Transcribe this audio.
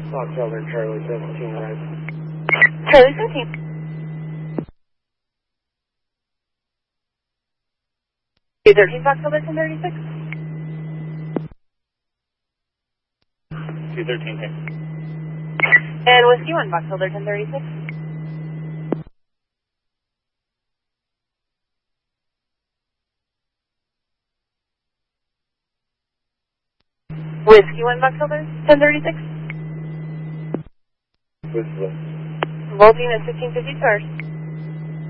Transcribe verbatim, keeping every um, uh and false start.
Fox Elder Charlie seventeen, right? Charlie seventeen. two thirteen Fox Elder ten thirty-six. two thirteen, okay. And Whiskey one Fox Elder ten thirty-six. Whiskey one Fox Elder ten thirty-six. Whiskey. Volting at fifteen fifty stars.